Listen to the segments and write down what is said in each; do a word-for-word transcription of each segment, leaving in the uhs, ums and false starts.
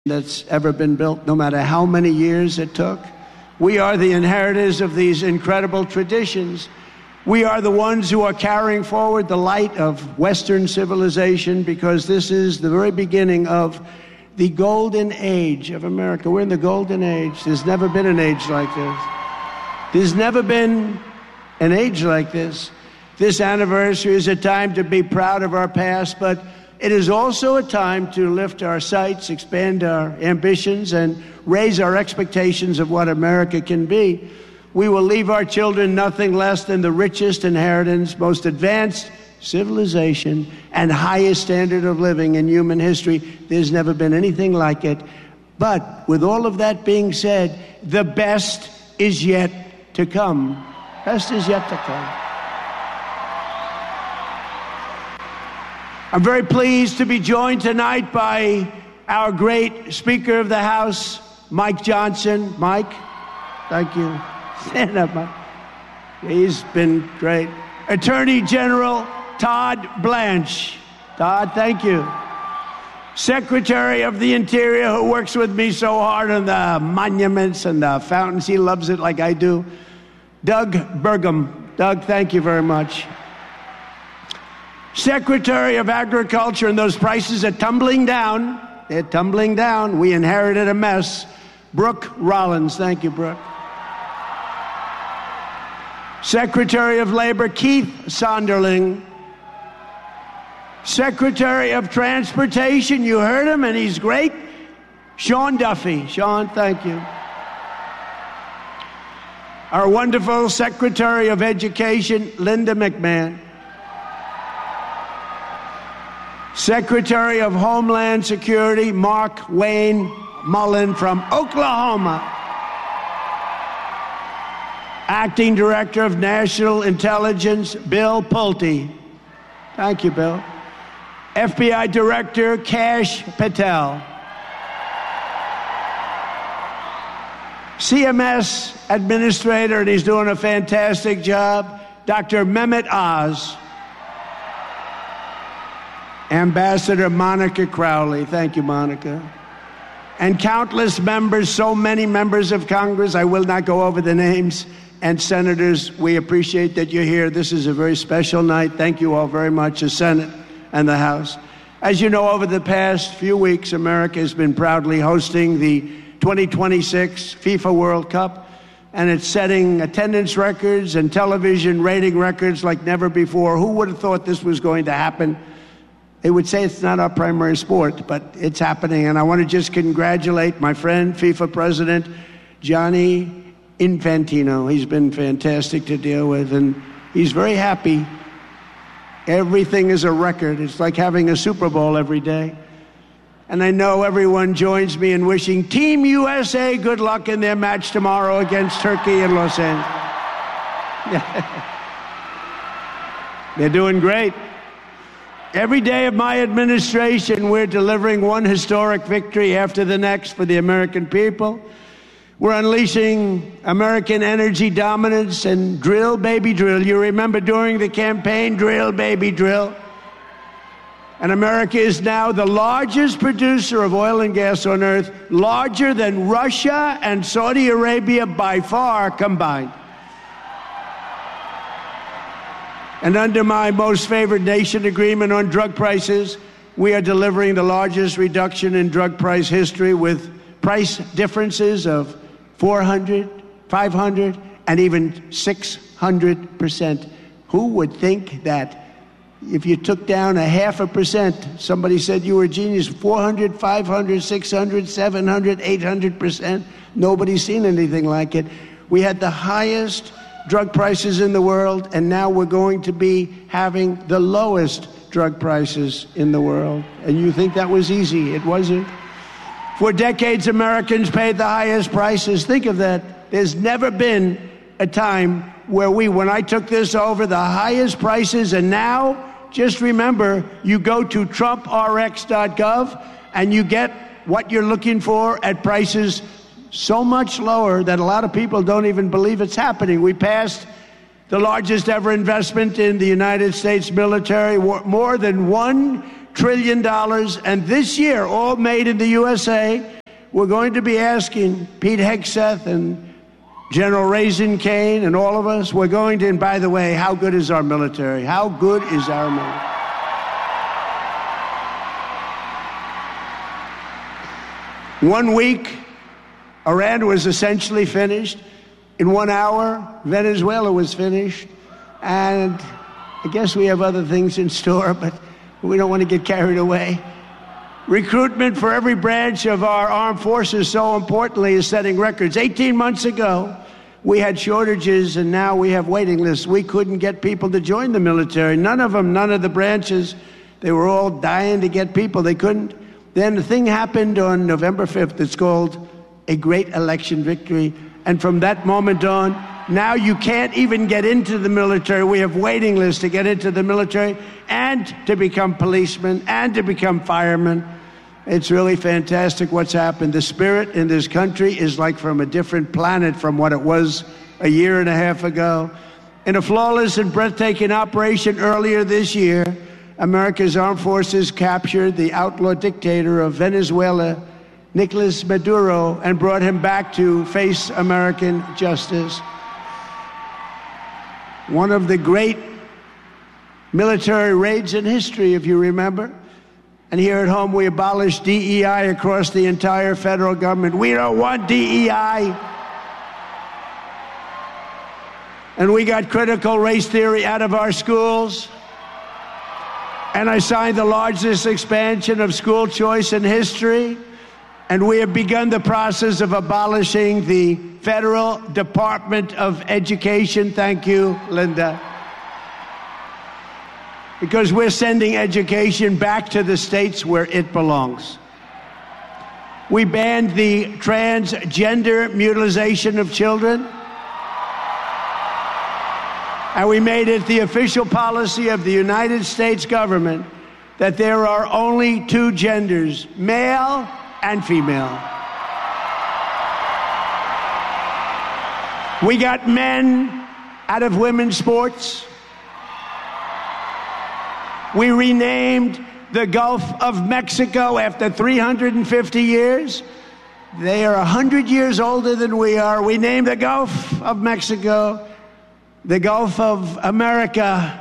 that's ever been built, no matter how many years it took. We are the inheritors of these incredible traditions. We are the ones who are carrying forward the light of Western civilization, because this is the very beginning of the golden age of America. We're in the golden age. There's never been an age like this. There's never been an age like this. This anniversary is a time to be proud of our past, but it is also a time to lift our sights, expand our ambitions, and raise our expectations of what America can be. We will leave our children nothing less than the richest inheritance, most advanced civilization, and highest standard of living in human history. There's never been anything like it. But with all of that being said, the best is yet to come. Best is yet to come. I'm very pleased to be joined tonight by our great Speaker of the House, Mike Johnson. Mike, thank you. Stand up, Mike. He's been great. Attorney General Todd Blanche. Todd, thank you. Secretary of the Interior, who works with me so hard on the monuments and the fountains. He loves it like I do. Doug Burgum. Doug, thank you very much. Secretary of Agriculture, and those prices are tumbling down. They're tumbling down. We inherited a mess. Brooke Rollins. Thank you, Brooke. Secretary of Labor, Keith Sonderling. Secretary of Transportation, you heard him, and he's great. Sean Duffy. Sean, thank you. Our wonderful Secretary of Education, Linda McMahon. Secretary of Homeland Security, Mark Wayne Mullen from Oklahoma. Acting Director of National Intelligence, Bill Pulte. Thank you, Bill. F B I Director, Kash Patel. C M S Administrator, and he's doing a fantastic job, Doctor Mehmet Oz. Ambassador Monica Crowley. Thank you, Monica. And countless members, so many members of Congress, I will not go over the names, and senators, we appreciate that you're here. This is a very special night. Thank you all very much, the Senate and the House. As you know, over the past few weeks, America has been proudly hosting the twenty twenty-six FIFA World Cup, and it's setting attendance records and television rating records like never before. Who would have thought this was going to happen? They would say it's not our primary sport, but it's happening. And I want to just congratulate my friend, FIFA President Gianni Infantino. He's been fantastic to deal with, and he's very happy. Everything is a record. It's like having a Super Bowl every day. And I know everyone joins me in wishing Team U S A good luck in their match tomorrow against Turkey in Los Angeles. They're doing great. Every day of my administration, we're delivering one historic victory after the next for the American people. We're unleashing American energy dominance and drill, baby, drill. You remember during the campaign, drill, baby, drill. And America is now the largest producer of oil and gas on earth, larger than Russia and Saudi Arabia by far combined. And under my most favored nation agreement on drug prices, we are delivering the largest reduction in drug price history, with price differences of four hundred, five hundred, and even six hundred percent. Who would think that if you took down a half a percent, somebody said you were a genius, four hundred, five hundred, six hundred, seven hundred, eight hundred percent? Nobody's seen anything like it. We had the highest drug prices in the world, and now we're going to be having the lowest drug prices in the world. And you think that was easy. It wasn't. For decades, Americans paid the highest prices. Think of that. There's never been a time where we, when I took this over, the highest prices, and now, just remember, you go to Trump R X dot gov and you get what you're looking for at prices so much lower that a lot of people don't even believe it's happening. We passed the largest ever investment in the United States military, more than one trillion dollars. And this year, all made in the U S A, we're going to be asking Pete Hegseth and General Raisin Kane and all of us, we're going to, and by the way, how good is our military? How good is our military? One week, Iran was essentially finished. In one hour, Venezuela was finished. And I guess we have other things in store, but we don't want to get carried away. Recruitment for every branch of our armed forces, so importantly, is setting records. eighteen months ago, we had shortages, and now we have waiting lists. We couldn't get people to join the military. None of them, none of the branches. They were all dying to get people. They couldn't. Then the thing happened on November fifth. It's called a great election victory. And from that moment on, now you can't even get into the military. We have waiting lists to get into the military and to become policemen and to become firemen. It's really fantastic what's happened. The spirit in this country is like from a different planet from what it was a year and a half ago. In a flawless and breathtaking operation earlier this year, America's armed forces captured the outlaw dictator of Venezuela, Nicolas Maduro, and brought him back to face American justice. One of the great military raids in history, if you remember. And here at home, we abolished D E I across the entire federal government. We don't want D E I. And we got critical race theory out of our schools. And I signed the largest expansion of school choice in history. And we have begun the process of abolishing the Federal Department of Education. Thank you, Linda. Because we're sending education back to the states where it belongs. We banned the transgender mutilation of children. And we made it the official policy of the United States government that there are only two genders, male and female. We got men out of women's sports. We renamed the Gulf of Mexico after three hundred fifty years. They are one hundred years older than we are. We named the Gulf of Mexico the Gulf of America,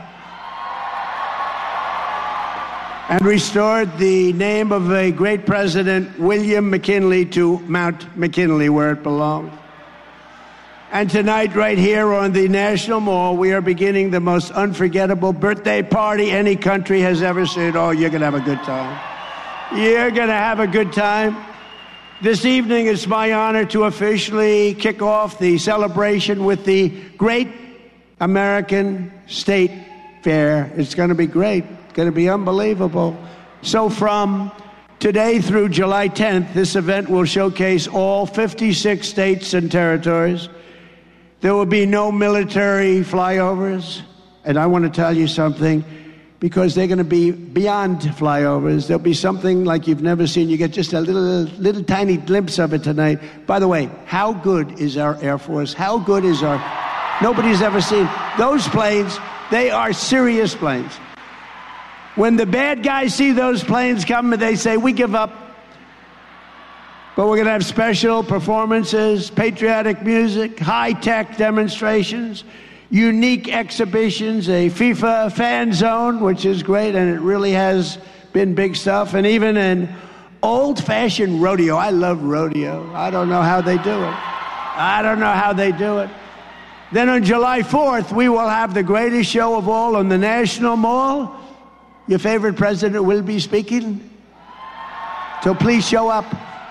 and restored the name of a great president, William McKinley, to Mount McKinley, where it belonged. And tonight, right here on the National Mall, we are beginning the most unforgettable birthday party any country has ever seen. Oh, you're going to have a good time. You're going to have a good time. This evening, it's my honor to officially kick off the celebration with the Great American State Fair. It's going to be great. It's going to be unbelievable. So from today through July tenth, this event will showcase all fifty-six states and territories. There will be no military flyovers. And I want to tell you something, because they're going to be beyond flyovers. There'll be something like you've never seen. You get just a little, little tiny glimpse of it tonight. By the way, how good is our Air Force? How good is our... Nobody's ever seen those planes. They are serious planes. When the bad guys see those planes come, they say, we give up. But we're going to have special performances, patriotic music, high-tech demonstrations, unique exhibitions, a FIFA fan zone, which is great, and it really has been big stuff, and even an old-fashioned rodeo. I love rodeo. I don't know how they do it. I don't know how they do it. Then on July fourth, we will have the greatest show of all on the National Mall. Your favorite president will be speaking. So please show up.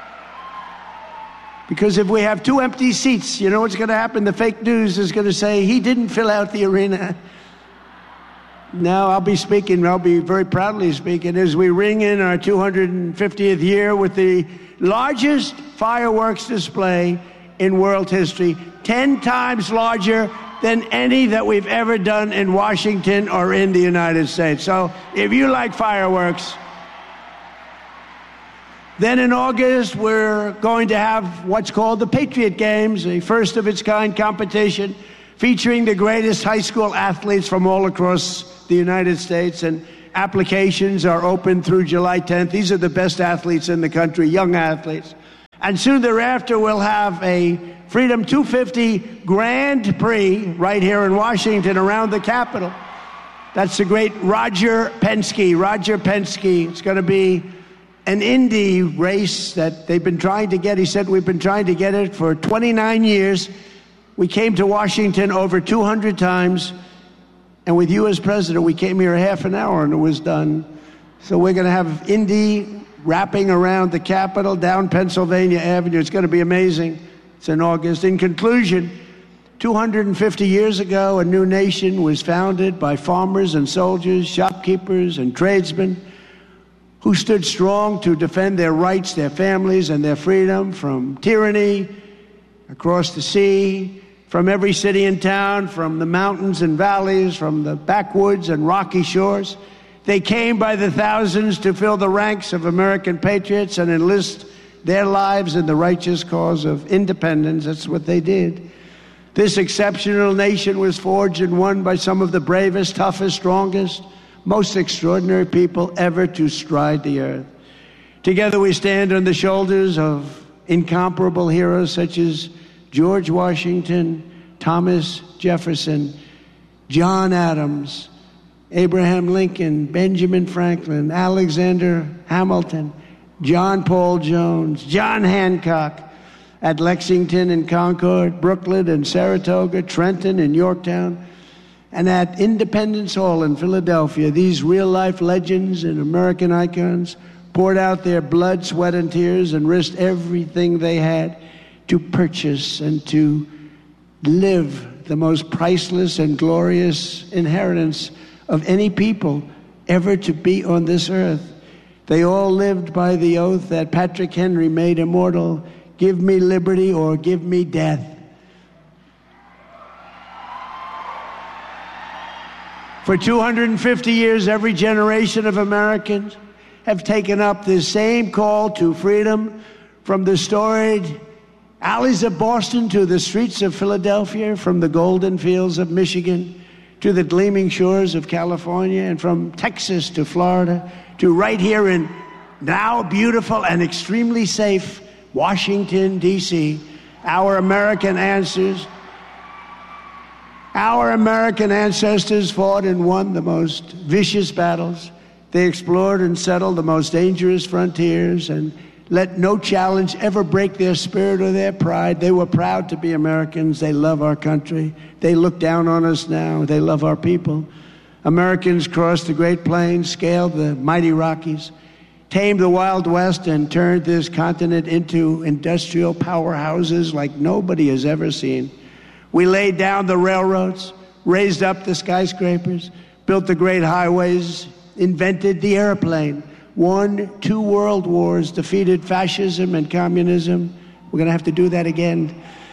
Because if we have two empty seats, you know what's going to happen? The fake news is going to say, he didn't fill out the arena. No, I'll be speaking. I'll be very proudly speaking as we ring in our two hundred fiftieth year with the largest fireworks display in world history, ten times larger than any that we've ever done in Washington or in the United States. So if you like fireworks, then in August, we're going to have what's called the Patriot Games, a first-of-its-kind competition featuring the greatest high school athletes from all across the United States. And applications are open through July tenth. These are the best athletes in the country, young athletes. And soon thereafter, we'll have a Freedom two fifty Grand Prix right here in Washington around the Capitol. That's the great Roger Penske. Roger Penske. It's going to be an Indy race that they've been trying to get. He said, we've been trying to get it for twenty-nine years. We came to Washington over two hundred times. And with you as president, we came here half an hour and it was done. So we're going to have Indy wrapping around the Capitol, down Pennsylvania Avenue. It's going to be amazing. It's in August. In conclusion, two hundred fifty years ago, a new nation was founded by farmers and soldiers, shopkeepers and tradesmen who stood strong to defend their rights, their families, and their freedom from tyranny across the sea, from every city and town, from the mountains and valleys, from the backwoods and rocky shores. They came by the thousands to fill the ranks of American patriots and enlist their lives in the righteous cause of independence. That's what they did. This exceptional nation was forged and won by some of the bravest, toughest, strongest, most extraordinary people ever to stride the earth. Together we stand on the shoulders of incomparable heroes such as George Washington, Thomas Jefferson, John Adams, Abraham Lincoln, Benjamin Franklin, Alexander Hamilton, John Paul Jones, John Hancock at Lexington and Concord, Brooklyn and Saratoga, Trenton and Yorktown, and at Independence Hall in Philadelphia. These real-life legends and American icons poured out their blood, sweat, and tears and risked everything they had to purchase and to live the most priceless and glorious inheritance of any people ever to be on this earth. They all lived by the oath that Patrick Henry made immortal: give me liberty or give me death. For two hundred fifty years, every generation of Americans have taken up this same call to freedom, from the storied alleys of Boston to the streets of Philadelphia, from the golden fields of Michigan to the gleaming shores of California, and from Texas to Florida to right here in now beautiful and extremely safe Washington, D C Our American answers, our American ancestors fought and won the most vicious battles. They explored and settled the most dangerous frontiers and let no challenge ever break their spirit or their pride. They were proud to be Americans. They love our country. They look down on us now. They love our people. Americans crossed the Great Plains, scaled the mighty Rockies, tamed the Wild West, and turned this continent into industrial powerhouses like nobody has ever seen. We laid down the railroads, raised up the skyscrapers, built the great highways, invented the airplane, won two world wars, defeated fascism and communism. We're going to have to do that again.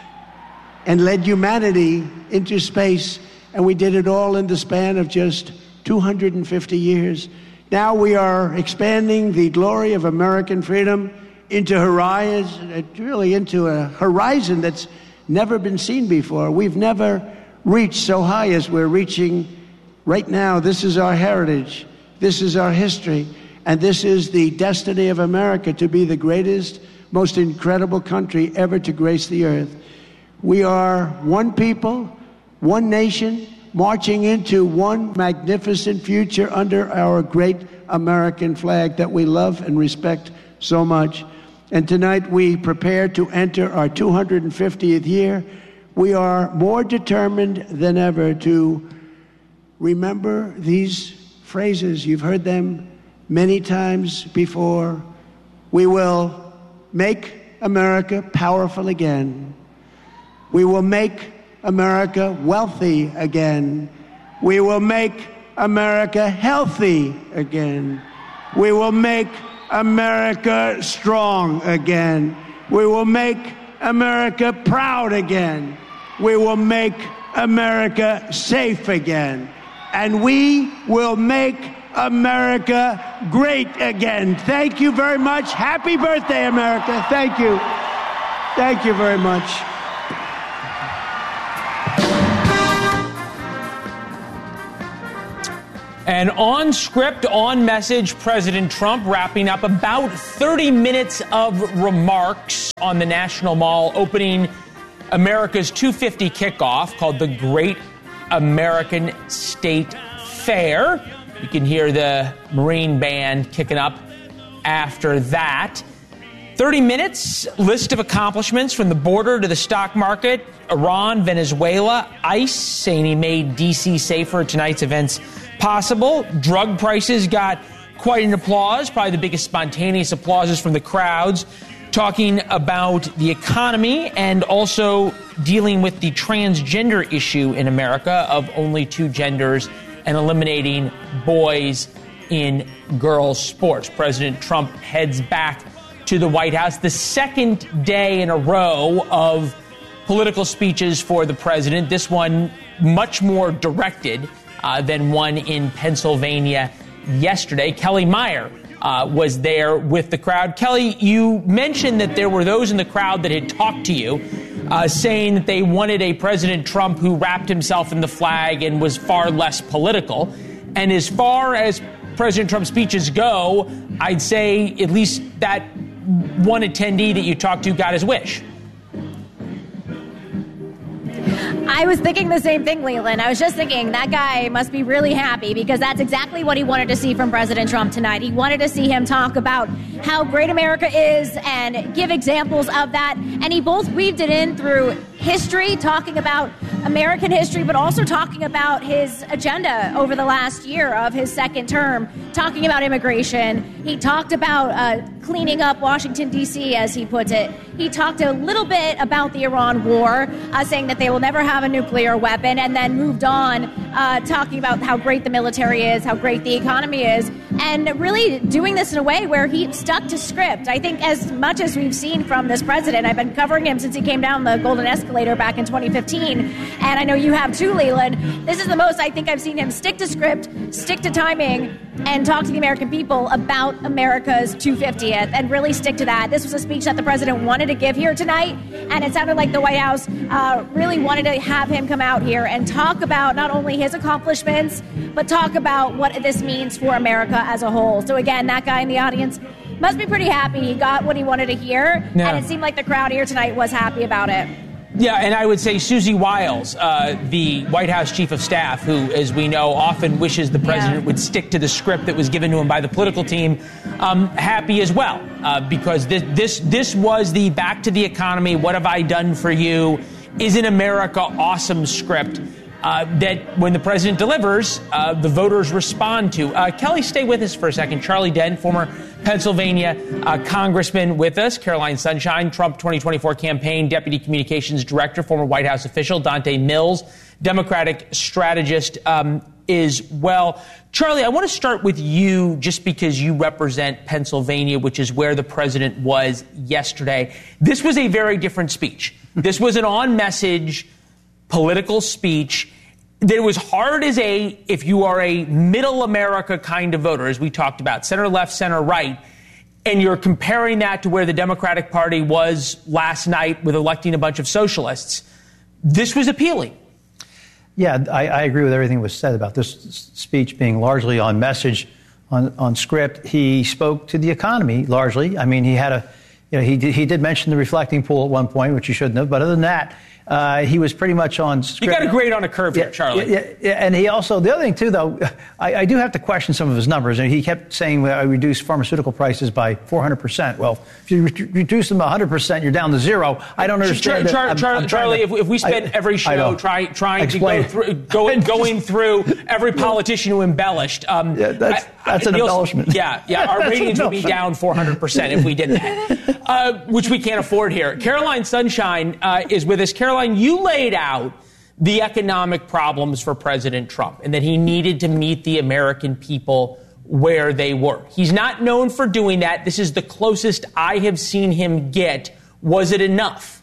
And led humanity into space. And we did it all in the span of just two hundred fifty years. Now we are expanding the glory of American freedom into horizon, really into a horizon that's never been seen before. We've never reached so high as we're reaching right now. This is our heritage. This is our history. And this is the destiny of America, to be the greatest, most incredible country ever to grace the earth. We are one people, one nation, marching into one magnificent future under our great American flag that we love and respect so much. And tonight we prepare to enter our two hundred fiftieth year. We are more determined than ever to remember these phrases. You've heard them many times before. We will make America powerful again. We will make America wealthy again. We will make America healthy again. We will make America strong again. We will make America proud again. We will make America safe again. And we will make America great again. Thank you very much. Happy birthday, America. Thank you. Thank you very much. And on script, on message, President Trump wrapping up about thirty minutes of remarks on the National Mall, opening America's two fifty kickoff called the Great American State Fair. You can hear the Marine Band kicking up after that. thirty minutes, list of accomplishments from the border to the stock market, Iran, Venezuela, ICE saying he made D C safer, tonight's events possible. Drug prices got quite an applause, probably the biggest spontaneous applauses from the crowds, talking about the economy and also dealing with the transgender issue in America of only two genders and eliminating boys in girls' sports. President Trump heads back to the White House, the second day in a row of political speeches for the president. This one much more directed uh, than one in Pennsylvania yesterday. Kelly Meyer uh, was there with the crowd. Kelly, you mentioned that there were those in the crowd that had talked to you, uh, saying that they wanted a President Trump who wrapped himself in the flag and was far less political. And as far as President Trump's speeches go, I'd say at least that one attendee that you talked to got his wish. I was thinking the same thing, Leland. I was just thinking that guy must be really happy because that's exactly what he wanted to see from President Trump tonight. He wanted to see him talk about how great America is and give examples of that. And he both weaved it in through history, talking about American history, but also talking about his agenda over the last year of his second term, talking about immigration. He talked about uh, cleaning up Washington, D C, as he puts it. He talked a little bit about the Iran war, uh, saying that they will never have a nuclear weapon, and then moved on uh, talking about how great the military is, how great the economy is, and really doing this in a way where he stuck to script. I think as much as we've seen from this president, I've been covering him since he came down the Golden Escalator back in twenty fifteen, and I know you have too, Leland. This is the most I think I've seen him stick to script, stick to timing, and talk to the American people about America's two fiftieth, and really stick to that. This was a speech that the president wanted to give here tonight, and it sounded like the White House uh, really wanted to have him come out here and talk about not only his accomplishments, but talk about what this means for America as a whole. So again, that guy in the audience must be pretty happy. He got what he wanted to hear, yeah. And it seemed like the crowd here tonight was happy about it. Yeah, and I would say Susie Wiles, uh, the White House chief of staff, who, as we know, often wishes the president yeah. would stick to the script that was given to him by the political team, um, happy as well, uh, because this, this this was the back to the economy, what have I done for you, isn't America awesome script uh, that when the president delivers, uh, the voters respond to. Uh, Kelly, stay with us for a second. Charlie Dent, former Pennsylvania uh, congressman with us. Caroline Sunshine, Trump twenty twenty-four campaign deputy communications director, former White House official. Dante Mills, Democratic strategist um, as well. Charlie, I want to start with you just because you represent Pennsylvania, which is where the president was yesterday. This was a very different speech. This was an on-message political speech that was hard as a, if you are a middle America kind of voter, as we talked about, center left, center right, and you're comparing that to where the Democratic Party was last night with electing a bunch of socialists, this was appealing. Yeah, I, I agree with everything that was said about this speech being largely on message, on, on script. He spoke to the economy largely. I mean, he had a, you know, he did, he did mention the reflecting pool at one point, which he shouldn't have, but other than that, Uh, he was pretty much on script. You got a grade on a curve here, yeah, Charlie. Yeah, yeah, and he also, the other thing, too, though, I, I do have to question some of his numbers. And he kept saying, well, I reduced pharmaceutical prices by four hundred percent. Well, if you re- reduce them one hundred percent, you're down to zero. I don't understand. Char- Char- Char- Charlie, to, if, if we spend I, every show try, trying Explain. to go through, going, going through every politician who embellished. Um, yeah, that's, that's I, an embellishment. Yeah, yeah, our ratings would be down four hundred percent if we did that, uh, which we can't afford here. Caroline Sunshine uh, is with us. Caroline, you laid out the economic problems for President Trump and that he needed to meet the American people where they were. He's not known for doing that. This is the closest I have seen him get. Was it enough?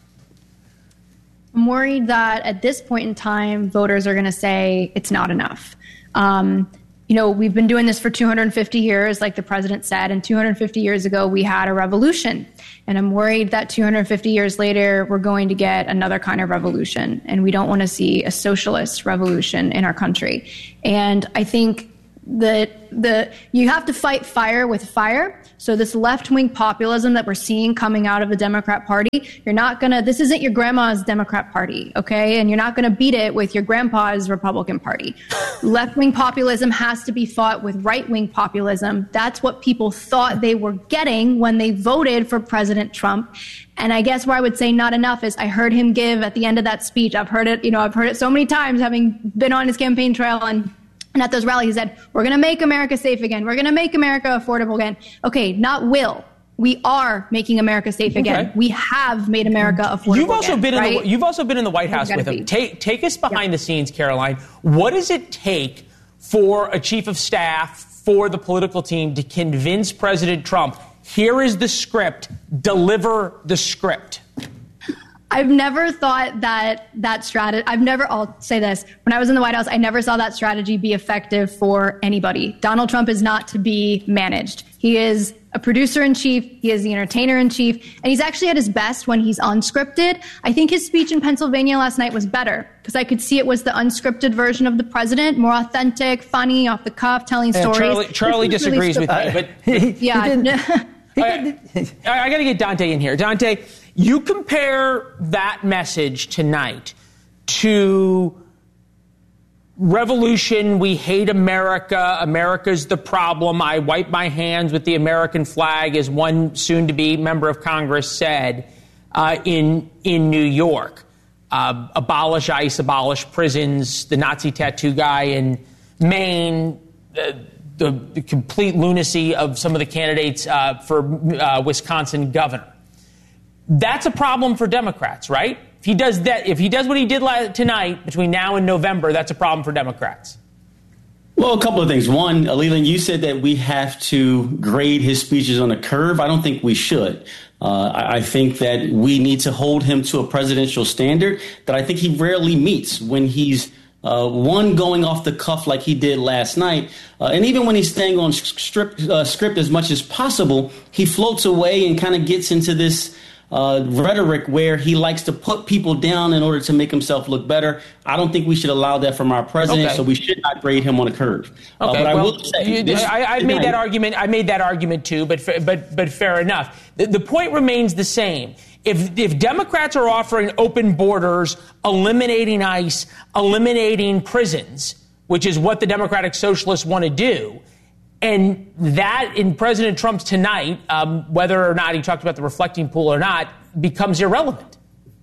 I'm worried that at this point in time, voters are going to say it's not enough. Um, you know, we've been doing this for two hundred fifty years, like the president said, and two hundred fifty years ago, we had a revolution. And I'm worried that two hundred fifty years later, we're going to get another kind of revolution. And we don't want to see a socialist revolution in our country. And I think the the you have to fight fire with fire. So this left-wing populism that we're seeing coming out of the Democrat Party, you're not gonna, this isn't your grandma's Democrat Party, okay? And you're not gonna beat it with your grandpa's Republican Party. Left-wing populism has to be fought with right-wing populism. That's what people thought they were getting when they voted for President Trump. And I guess where I would say not enough is I heard him give at the end of that speech, I've heard it, you know, I've heard it so many times having been on his campaign trail and And at those rallies, he said, we're going to make America safe again. We're going to make America affordable again. Okay, not will. We are making America safe again. Okay. We have made America affordable you've also again, been right? in the, You've also been in the White House with him. Take, take us behind yeah. the scenes, Caroline. What does it take for a chief of staff, for the political team to convince President Trump, here is the script, deliver the script? I've never thought that that strategy, I've never, I'll say this, when I was in the White House, I never saw that strategy be effective for anybody. Donald Trump is not to be managed. He is a producer-in-chief, he is the entertainer-in-chief, and he's actually at his best when he's unscripted. I think his speech in Pennsylvania last night was better, because I could see it was the unscripted version of the president, more authentic, funny, off the cuff, telling and stories. Charlie, Charlie disagrees really with me, but... but yeah. I, I got to get Dante in here. Dante, you compare that message tonight to revolution, we hate America, America's the problem, I wipe my hands with the American flag, as one soon-to-be member of Congress said uh, in, in New York. Uh, abolish ICE, abolish prisons, the Nazi tattoo guy in Maine, uh, The, the complete lunacy of some of the candidates uh, for uh, Wisconsin governor. That's a problem for Democrats, right? If he does that, if he does what he did last, tonight between now and November, that's a problem for Democrats. Well, a couple of things. One, uh, Leland, you said that we have to grade his speeches on a curve. I don't think we should. Uh, I, I think that we need to hold him to a presidential standard that I think he rarely meets when he's Uh, one, going off the cuff like he did last night. Uh, and even when he's staying on script, uh, script as much as possible, he floats away and kind of gets into this uh, rhetoric where he likes to put people down in order to make himself look better. I don't think we should allow that from our president, okay. so we should not grade him on a curve. Okay, uh, but I well, will say, you, this, I, I made that argument. I made that argument too, but but but fair enough. The, the point remains the same. If, if Democrats are offering open borders, eliminating ICE, eliminating prisons, which is what the Democratic Socialists want to do, and that in President Trump's tonight, um, whether or not he talked about the reflecting pool or not, becomes irrelevant.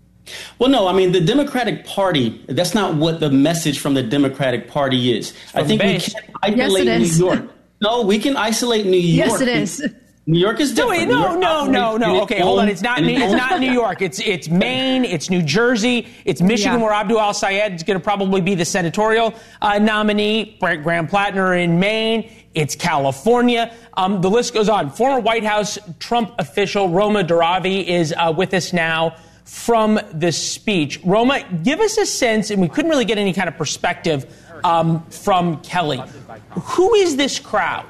Well, no, I mean, the Democratic Party, that's not what the message from the Democratic Party is. I think we can't isolate yes, New York. No, we can isolate New York. Yes, it is. New York is different. No, no, no, no, no. Okay, hold on. It's not. It's not New York. It's it's Maine. It's New Jersey. It's Michigan, yeah. where Abdul al-Sayed is going to probably be the senatorial uh, nominee. Graham Plattner in Maine. It's California. Um, the list goes on. Former White House Trump official Roma Daravi is uh, with us now from this speech. Roma, give us a sense, and we couldn't really get any kind of perspective um, from Kelly. Who is this crowd?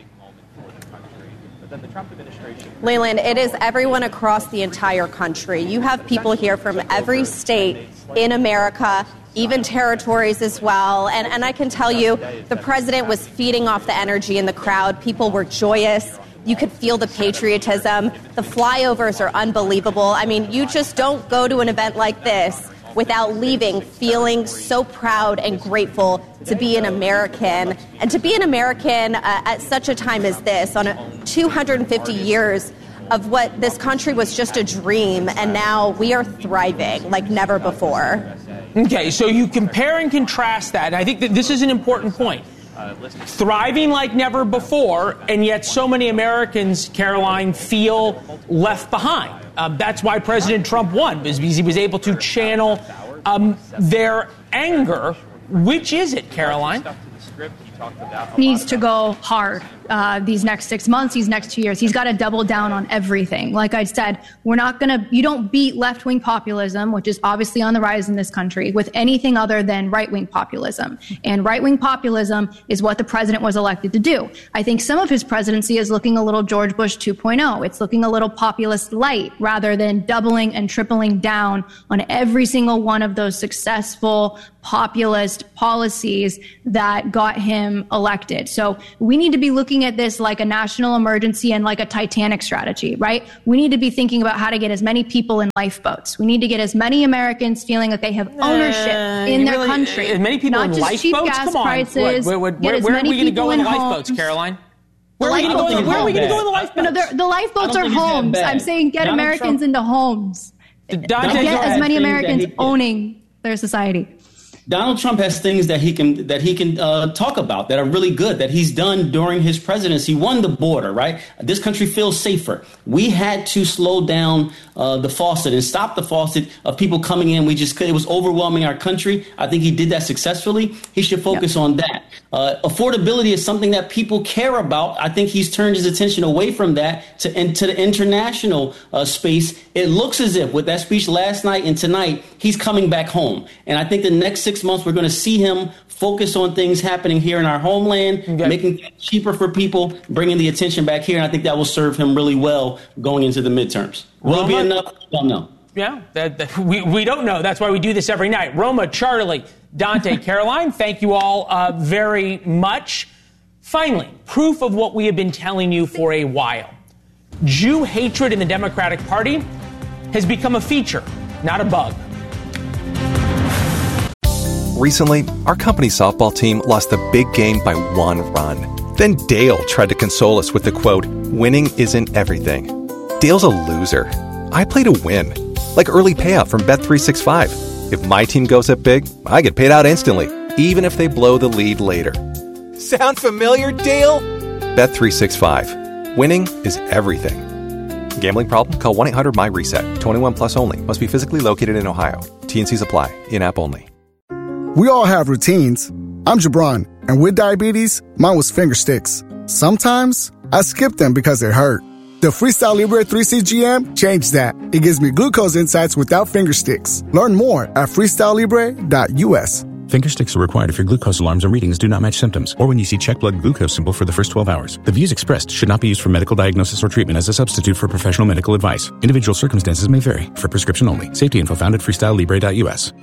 Than the Trump administration. Leland, it is everyone across the entire country. You have people here from every state in America, even territories as well. And, and I can tell you, the president was feeding off the energy in the crowd. People were joyous. You could feel the patriotism. The flyovers are unbelievable. I mean, you just don't go to an event like this without leaving feeling so proud and grateful to be an American, and to be an American uh, at such a time as this, on a two hundred fifty years of what this country was just a dream, and now we are thriving like never before. Okay, so you compare and contrast that, and I think that this is an important point. Thriving like never before, and yet so many Americans, Caroline, feel left behind. Um, that's why President Trump won, because he was able to channel um, their anger. Which is it, Caroline? Needs to go hard uh, these next six months, these next two years. He's got to double down on everything. Like I said, we're not going to, you don't beat left-wing populism, which is obviously on the rise in this country, with anything other than right-wing populism. And right-wing populism is what the president was elected to do. I think some of his presidency is looking a little George Bush two point oh. It's looking a little populist light rather than doubling and tripling down on every single one of those successful populist policies that got him him elected. So we need to be looking at this like a national emergency and like a Titanic strategy, right? We need to be thinking about how to get as many people in lifeboats. We need to get as many Americans feeling that they have ownership uh, in their really, country. As many people not in just lifeboats? cheap gas Come on. prices. What, what, get where as where are many we going to people go in in lifeboats, homes. Caroline? Where Where are we going to go? Where are we going to go in the No, lifeboats? the, the lifeboats are homes. I'm saying get Donald Americans Trump, into homes. Dante, Get as many Americans he, owning their society. Donald Trump has things that he can that he can uh, talk about that are really good that he's done during his presidency. He won the border, right? This country feels safer. We had to slow down uh, the faucet and stop the faucet of people coming in. We just could. It was overwhelming our country. I think he did that successfully. He should focus yep. on that. Uh, affordability is something that people care about. I think he's turned his attention away from that to into the international uh, space. It looks as if with that speech last night and tonight, he's coming back home. And I think the next six months, we're going to see him focus on things happening here in our homeland, okay. making it cheaper for people, bringing the attention back here. And I think that will serve him really well going into the midterms. Will Roma, it be enough? I don't know. Yeah, that, that, we, we don't know. That's why we do this every night. Roma, Charlie, Dante, Caroline, thank you all uh, very much. Finally, proof of what we have been telling you for a while. Jew hatred in the Democratic Party has become a feature, not a bug. Recently, our company softball team lost the big game by one run. Then Dale tried to console us with the quote, "Winning isn't everything." Dale's a loser. I play to win. Like early payout from Bet three sixty-five. If my team goes up big, I get paid out instantly, even if they blow the lead later. Sound familiar, Dale? Bet three sixty-five. Winning is everything. Gambling problem? Call one eight hundred my reset. twenty-one plus only. Must be physically located in Ohio. T N Cs apply. In-app only. We all have routines. I'm Jabron, and with diabetes, mine was finger sticks. Sometimes I skip them because it hurt. The Freestyle Libre three C G M changed that. It gives me glucose insights without finger sticks. Learn more at freestyle libre dot u s. Finger sticks are required if your glucose alarms or readings do not match symptoms, or when you see check blood glucose symbol for the first twelve hours. The views expressed should not be used for medical diagnosis or treatment as a substitute for professional medical advice. Individual circumstances may vary. For prescription only. Safety info found at freestyle libre dot u s.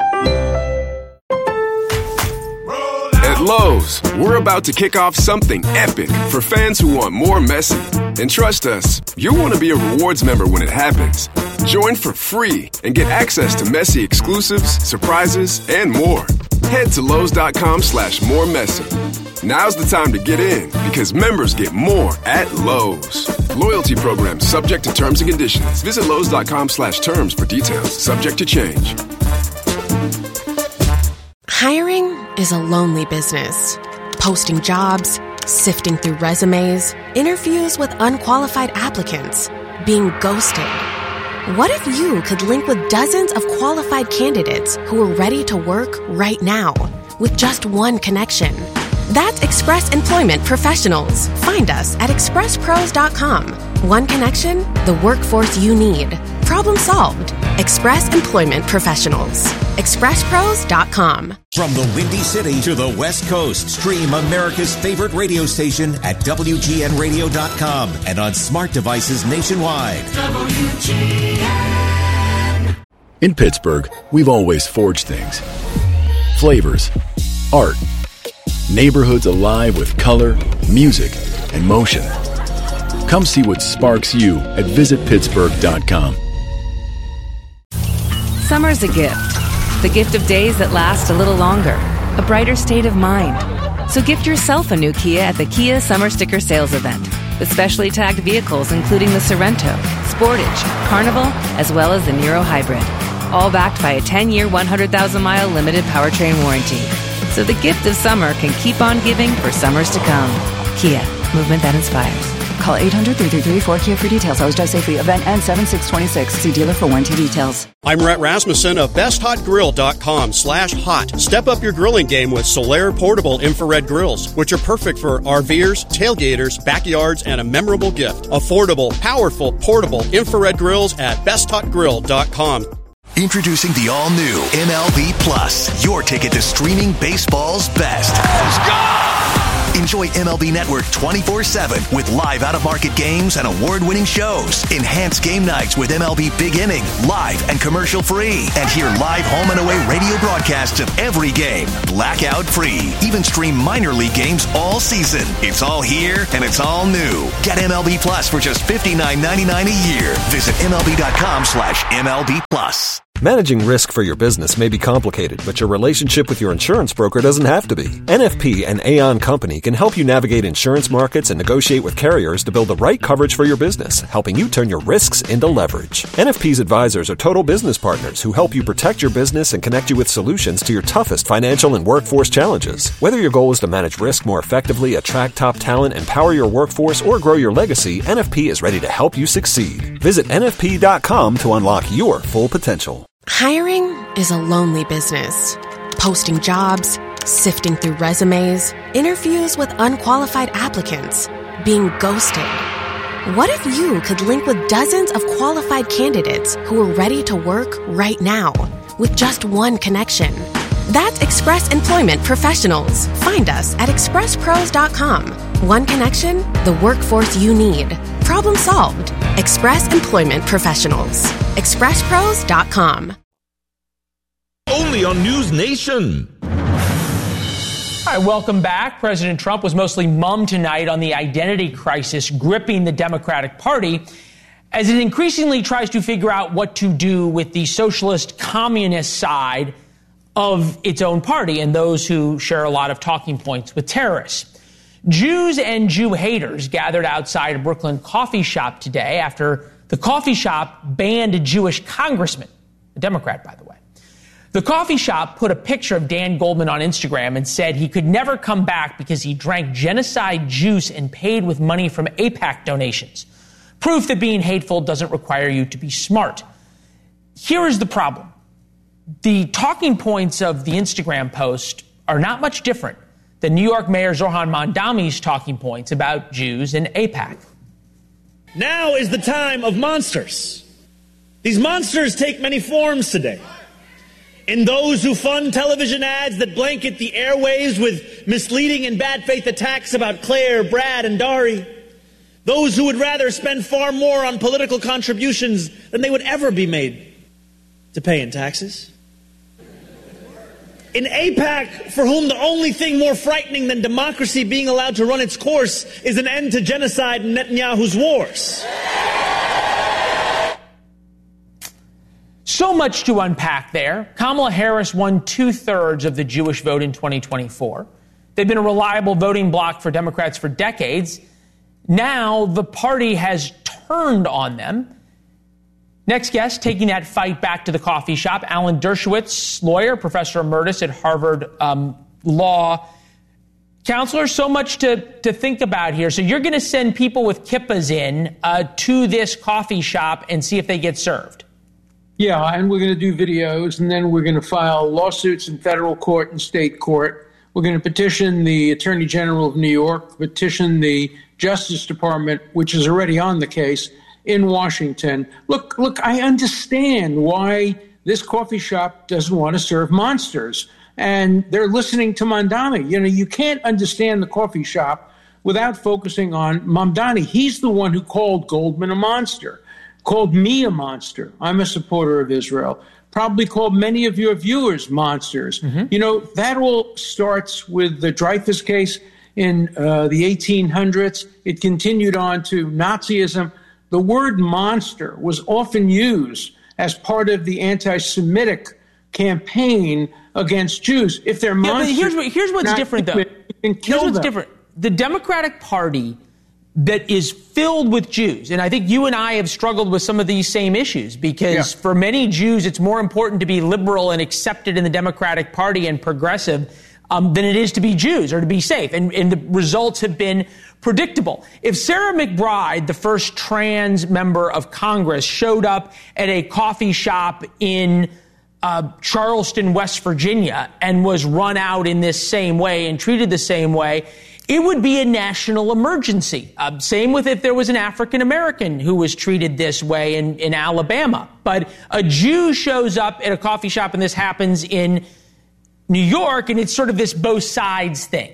At Lowe's, we're about to kick off something epic for fans who want more Messi. And trust us, you'll want to be a rewards member when it happens. Join for free and get access to Messi exclusives, surprises, and more. Head to Lowe's.com slash more Messi. Now's the time to get in because members get more at Lowe's. Loyalty program subject to terms and conditions. Visit Lowe's.com slash terms for details. Subject to change. Hiring is a lonely business. Posting jobs, sifting through resumes, interviews with unqualified applicants, being ghosted. What if you could link with dozens of qualified candidates who are ready to work right now with just one connection? That's Express Employment Professionals. Find us at express pros dot com. One connection, the workforce you need. Problem solved. Express Employment Professionals. express pros dot com. From the Windy City to the West Coast, stream America's favorite radio station at W G N radio dot com and on smart devices nationwide. W G N. In Pittsburgh, we've always forged things. Flavors, art, neighborhoods alive with color, music, and motion. Come see what sparks you at visit pittsburgh dot com. Summer's a gift. The gift of days that last a little longer. A brighter state of mind. So gift yourself a new Kia at the Kia Summer Sticker Sales Event. With specially tagged vehicles including the Sorrento, Sportage, Carnival, as well as the Niro Hybrid. All backed by a ten-year, one hundred thousand mile limited powertrain warranty. So the gift of summer can keep on giving for summers to come. Kia. Movement that inspires. Call eight hundred, three three three, four K I A for details. Always drive safely. Event ends seven six twenty-six. See dealer for warranty details. I'm Rhett Rasmussen of best hot grill dot com slash hot. Step up your grilling game with Solaire portable infrared grills, which are perfect for RVers, tailgaters, backyards, and a memorable gift. Affordable, powerful, portable infrared grills at best hot grill dot com. Introducing the all-new M L B Plus, your ticket to streaming baseball's best. Let's go! Enjoy M L B Network twenty-four seven with live out-of-market games and award-winning shows. Enhance game nights with M L B Big Inning, live and commercial-free. And hear live home and away radio broadcasts of every game, blackout-free. Even stream minor league games all season. It's all here and it's all new. Get M L B Plus for just fifty-nine ninety-nine a year. Visit MLB.com slash MLB Plus. Managing risk for your business may be complicated, but your relationship with your insurance broker doesn't have to be. N F P and Aon Company can help you navigate insurance markets and negotiate with carriers to build the right coverage for your business, helping you turn your risks into leverage. N F P's advisors are total business partners who help you protect your business and connect you with solutions to your toughest financial and workforce challenges. Whether your goal is to manage risk more effectively, attract top talent, empower your workforce, or grow your legacy, N F P is ready to help you succeed. Visit N F P dot com to unlock your full potential. Hiring is a lonely business. Posting jobs, sifting through resumes, interviews with unqualified applicants, being ghosted. What if you could link with dozens of qualified candidates who are ready to work right now with just one connection? That's Express Employment Professionals. Find us at express pros dot com. One connection, the workforce you need. Problem solved. Express Employment Professionals. express pros dot com. Only on News Nation. All right, welcome back. President Trump was mostly mum tonight on the identity crisis gripping the Democratic Party as it increasingly tries to figure out what to do with the socialist communist side of its own party and those who share a lot of talking points with terrorists. Jews and Jew haters gathered outside a Brooklyn coffee shop today after the coffee shop banned a Jewish congressman, a Democrat, by the way. The coffee shop put a picture of Dan Goldman on Instagram and said he could never come back because he drank genocide juice and paid with money from AIPAC donations. Proof that being hateful doesn't require you to be smart. Here is the problem. The talking points of the Instagram post are not much different than New York Mayor Zohran Mamdani's talking points about Jews and AIPAC. Now is the time of monsters. These monsters take many forms today. In those who fund television ads that blanket the airwaves with misleading and bad faith attacks about Claire, Brad, and Dari. Those who would rather spend far more on political contributions than they would ever be made to pay in taxes. In AIPAC, for whom the only thing more frightening than democracy being allowed to run its course is an end to genocide and Netanyahu's wars. So much to unpack there. Kamala Harris won two-thirds of the Jewish vote in twenty twenty-four. They've been a reliable voting bloc for Democrats for decades. Now the party has turned on them. Next guest, taking that fight back to the coffee shop, Alan Dershowitz, lawyer, professor emeritus at Harvard um, Law. Counselor, so much to, to think about here. So you're going to send people with kippahs in uh, to this coffee shop and see if they get served. Yeah, and we're going to do videos, and then we're going to file lawsuits in federal court and state court. We're going to petition the Attorney General of New York, petition the Justice Department, which is already on the case, in Washington. Look, look, I understand why this coffee shop doesn't want to serve monsters. And they're listening to Mamdani. You know, you can't understand the coffee shop without focusing on Mamdani. He's the one who called Goldman a monster, called me a monster. I'm a supporter of Israel. Probably called many of your viewers monsters. Mm-hmm. You know, that all starts with the Dreyfus case in uh, the eighteen hundreds. It continued on to Nazism. The word monster was often used as part of the anti-Semitic campaign against Jews. If they're monsters, yeah, but here's, what, here's what's different, though. Here's what's them. different. The Democratic Party that is filled with Jews, and I think you and I have struggled with some of these same issues, because yeah. for many Jews, it's more important to be liberal and accepted in the Democratic Party and progressive um, than it is to be Jews or to be safe. And, and the results have been predictable. If Sarah McBride, the first trans member of Congress, showed up at a coffee shop in uh, Charleston, West Virginia, and was run out in this same way and treated the same way, it would be a national emergency. Uh, same with if there was an African American who was treated this way in, in Alabama. But a Jew shows up at a coffee shop, and this happens in New York, and it's sort of this both sides thing.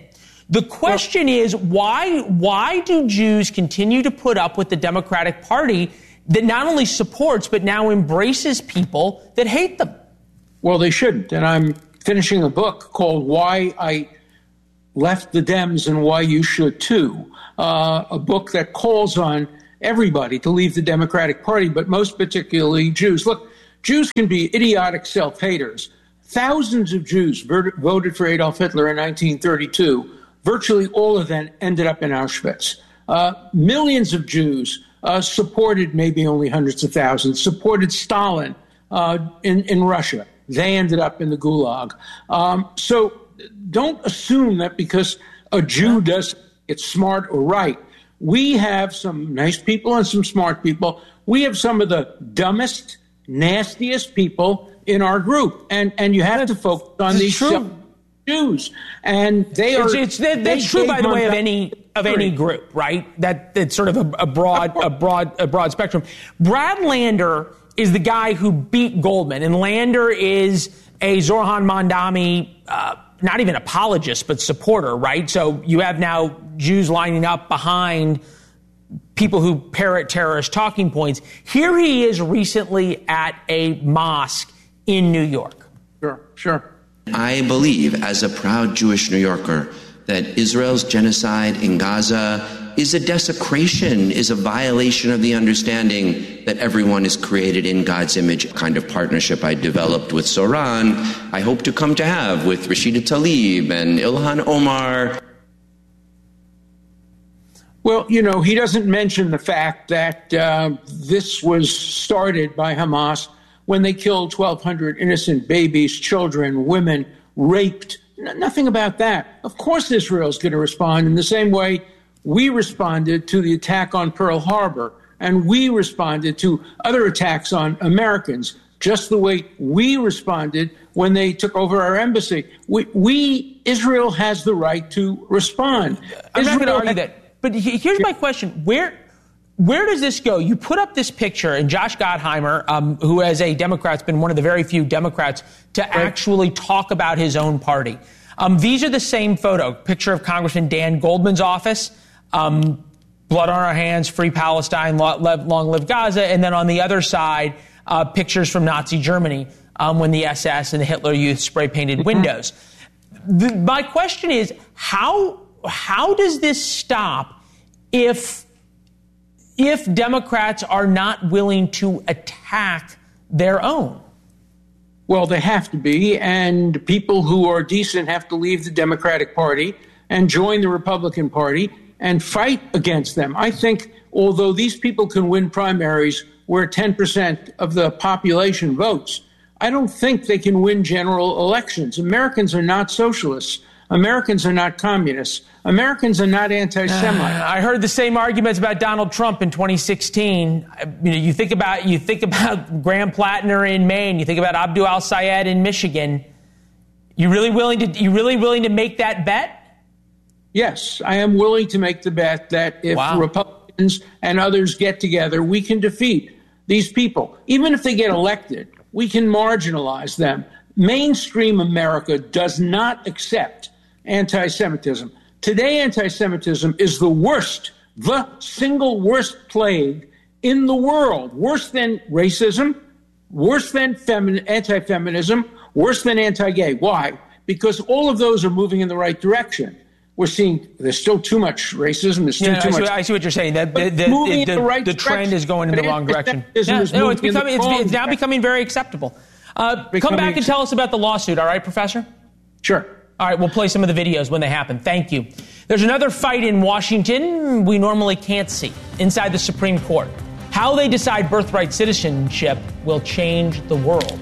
The question well, is, why why do Jews continue to put up with the Democratic Party that not only supports but now embraces people that hate them? Well, they shouldn't. And I'm finishing a book called Why I Left the Dems and Why You Should Too, uh, a book that calls on everybody to leave the Democratic Party, but most particularly Jews. Look, Jews can be idiotic self-haters. Thousands of Jews voted for Adolf Hitler in nineteen thirty-two. Virtually all of them ended up in Auschwitz. Uh, millions of Jews uh, supported, maybe only hundreds of thousands, supported Stalin uh, in, in Russia. They ended up in the Gulag. Um, so don't assume that because a Jew does it's smart or right. We have some nice people and some smart people. We have some of the dumbest, nastiest people in our group. And, and you have to focus on these true. Jews, and they are. It's, it's, that, that's true, by the way, of any of any group, right? That that's sort of a, a broad, a broad, a broad spectrum. Brad Lander is the guy who beat Goldman, and Lander is a Zohran Mamdani, uh, not even apologist, but supporter, right? So you have now Jews lining up behind people who parrot terrorist talking points. Here he is recently at a mosque in New York. Sure, sure. I believe, as a proud Jewish New Yorker, that Israel's genocide in Gaza is a desecration, is a violation of the understanding that everyone is created in God's image, a kind of partnership I developed with Zohran, I hope to come to have with Rashida Tlaib and Ilhan Omar. Well, you know, he doesn't mention the fact that uh, this was started by Hamas when they killed twelve hundred innocent babies, children, women, raped. N- nothing about that. Of course Israel's going to respond in the same way we responded to the attack on Pearl Harbor, and we responded to other attacks on Americans, just the way we responded when they took over our embassy. We, we Israel has the right to respond. I'm Israel not going to argue has- that. But here's my question. Where... Where does this go? You put up this picture, and Josh Gottheimer, um, who as a Democrat has been one of the very few Democrats to right. actually talk about his own party. Um, these are the same photo, picture of Congressman Dan Goldman's office, um, blood on our hands, free Palestine, long live Gaza, and then on the other side, uh, pictures from Nazi Germany um, when the S S and the Hitler Youth spray-painted windows. The, my question is, how how does this stop if... if Democrats are not willing to attack their own? Well, they have to be, and people who are decent have to leave the Democratic Party and join the Republican Party and fight against them. I think, although these people can win primaries where ten percent of the population votes, I don't think they can win general elections. Americans are not socialists. Americans are not communists. Americans are not anti-Semites. Uh, I heard the same arguments about Donald Trump in twenty sixteen. You know, you think about you think about Graham Plattner in Maine. You think about Abdul al-Sayed in Michigan. You really willing to you really willing to make that bet? Yes, I am willing to make the bet that if wow. Republicans and others get together, we can defeat these people. Even if they get elected, we can marginalize them. Mainstream America does not accept anti-Semitism. Today, anti-Semitism is the worst, the single worst plague in the world, worse than racism, worse than femi- anti-feminism, worse than anti-gay. Why? Because all of those are moving in the right direction. We're seeing there's still too much racism. There's still yeah, too I see, much. I see what you're saying. That the, the, the, the, the, right the trend is going in the wrong direction. Yeah, no, it's becoming it's, it's now becoming very acceptable. Uh, come back and tell us about the lawsuit, all right, Professor? Sure. All right, we'll play some of the videos when they happen. Thank you. There's another fight in Washington we normally can't see inside the Supreme Court. How they decide birthright citizenship will change the world.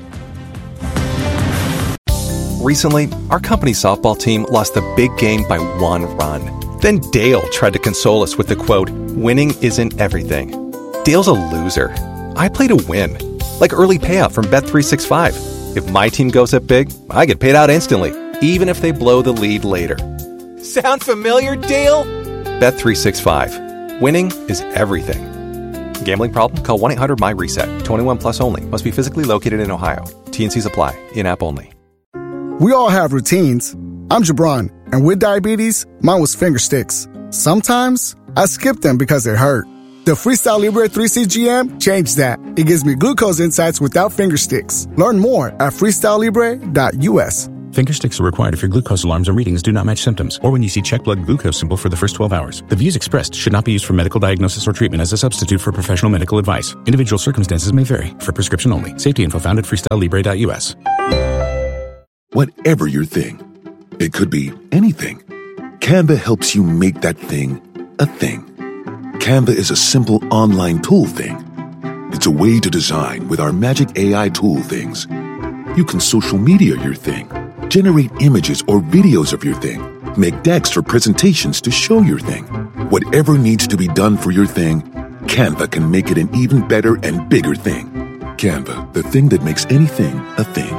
Recently, our company softball team lost the big game by one run. Then Dale tried to console us with the quote, "Winning isn't everything." Dale's a loser. I play to win. Like early payout from Bet three sixty-five. If my team goes up big, I get paid out instantly, even if they blow the lead later. Sound familiar, Dale? Bet three sixty-five. Winning is everything. Gambling problem? Call one eight hundred my reset. twenty-one plus only. Must be physically located in Ohio. T and C's apply. In-app only. We all have routines. I'm Jabron, and with diabetes, mine was finger sticks. Sometimes I skip them because they hurt. The Freestyle Libre three C G M changed that. It gives me glucose insights without finger sticks. Learn more at freestyle libre dot u s. Finger sticks are required if your glucose alarms and readings do not match symptoms, or when you see check blood glucose symbol for the first twelve hours. The views expressed should not be used for medical diagnosis or treatment as a substitute for professional medical advice. Individual circumstances may vary. For prescription only. Safety info found at freestyle libre dot u s. Whatever your thing, it could be anything. Canva helps you make that thing a thing. Canva is a simple online tool thing. It's a way to design with our magic A I tool things. You can social media your thing, generate images or videos of your thing, make decks or presentations to show your thing. Whatever needs to be done for your thing, Canva can make it an even better and bigger thing. Canva, the thing that makes anything a thing.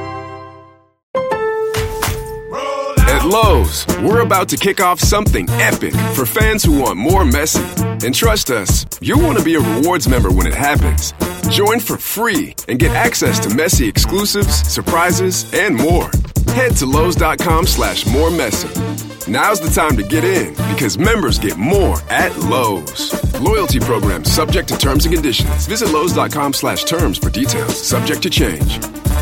At Lowe's, we're about to kick off something epic for fans who want more Messi. And trust us, you'll want to be a rewards member when it happens. Join for free and get access to Messi exclusives, surprises, and more. Head to Lowe's.com slash more Messi. Now's the time to get in because members get more at Lowe's. Loyalty program subject to terms and conditions. Visit Lowe's.com slash terms for details. Subject to change.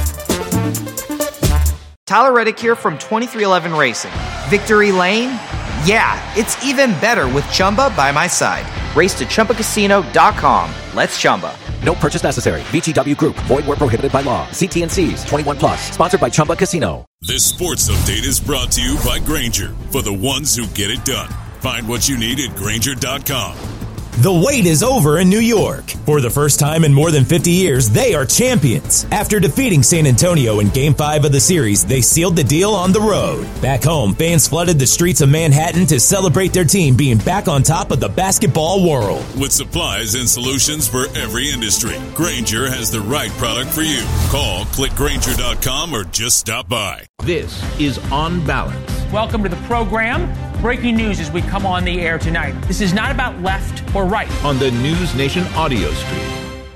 Tyler Reddick here from twenty-three eleven Racing. Victory Lane? Yeah, it's even better with Chumba by my side. Race to Chumba Casino dot com. Let's Chumba. No purchase necessary. V G W Group. Void where prohibited by law. See T and C's. twenty-one plus. Sponsored by Chumba Casino. This sports update is brought to you by Grainger, for the ones who get it done. Find what you need at Grainger dot com. The wait is over in New York. For the first time in more than fifty years, they are champions. After defeating San Antonio in Game five of the series, they sealed the deal on the road. Back home, fans flooded the streets of Manhattan to celebrate their team being back on top of the basketball world. With supplies and solutions for every industry, Grainger has the right product for you. Call, click Grainger dot com, or just stop by. This is On Balance. Welcome to the program. Breaking news as we come on the air tonight. This is not about left or right. On the News Nation audio stream.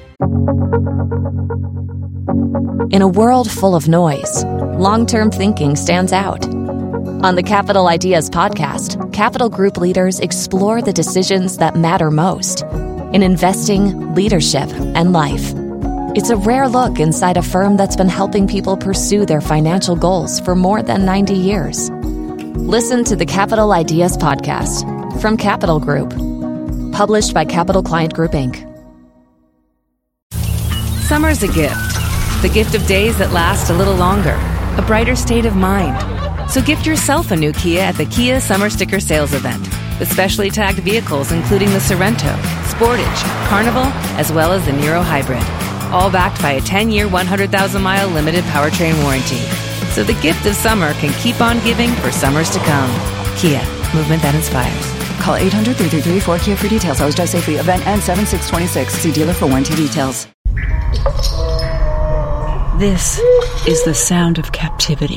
In a world full of noise, long-term thinking stands out. On the Capital Ideas podcast, Capital Group leaders explore the decisions that matter most in investing, leadership, and life. It's a rare look inside a firm that's been helping people pursue their financial goals for more than ninety years. Listen to the Capital Ideas podcast from Capital Group, published by Capital Client Group, Incorporated. Summer's a gift. The gift of days that last a little longer. A brighter state of mind. So gift yourself a new Kia at the Kia Summer Sticker Sales Event. With specially tagged vehicles including the Sorrento, Sportage, Carnival, as well as the Niro Hybrid. All backed by a ten-year, one hundred thousand mile limited powertrain warranty. So the gift of summer can keep on giving for summers to come. Kia, movement that inspires. Call eight hundred, three three three, four K I A for details. Always drive safely. Event ends seven six twenty-six. See dealer for warranty details. This is the sound of captivity.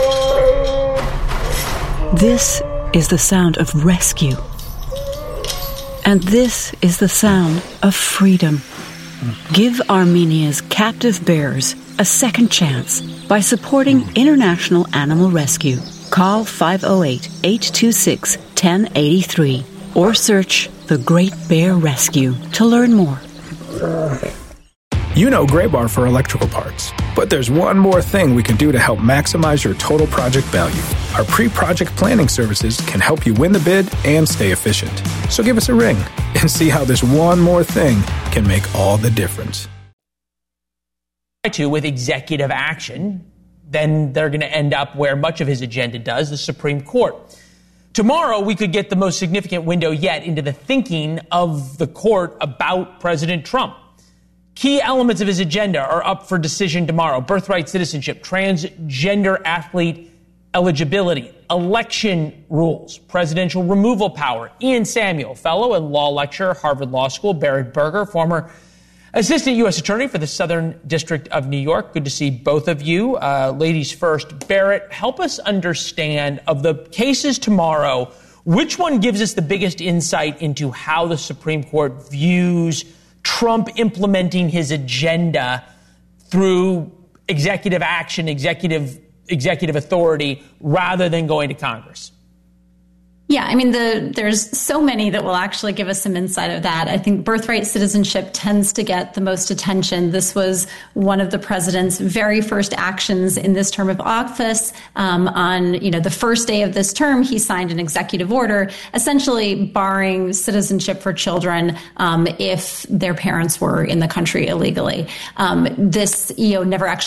This is the sound of rescue. And this is the sound of freedom. Give Armenia's captive bears a second chance by supporting International Animal Rescue. Call five oh eight, eight two six, one oh eight three or search The Great Bear Rescue to learn more. You know Graybar for electrical parts, but there's one more thing we can do to help maximize your total project value. Our pre-project planning services can help you win the bid and stay efficient. So give us a ring and see how this one more thing can make all the difference. To with executive action, then they're going to end up where much of his agenda does, the Supreme Court. Tomorrow, we could get the most significant window yet into the thinking of the court about President Trump. Key elements of his agenda are up for decision tomorrow. Birthright citizenship, transgender athlete eligibility, election rules, presidential removal power. Ian Samuel, fellow and law lecturer, Harvard Law School. Barrett Berger, former assistant U S attorney for the Southern District of New York. Good to see both of you. Uh, ladies first. Barrett, help us understand, of the cases tomorrow, which one gives us the biggest insight into how the Supreme Court views Trump implementing his agenda through executive action, executive executive authority rather than going to Congress? Yeah, I mean, the, there's so many that will actually give us some insight of that. I think birthright citizenship tends to get the most attention. This was one of the president's very first actions in this term of office. Um, on, you know, the first day of this term, he signed an executive order essentially barring citizenship for children um, if their parents were in the country illegally. Um, this, you know, never actually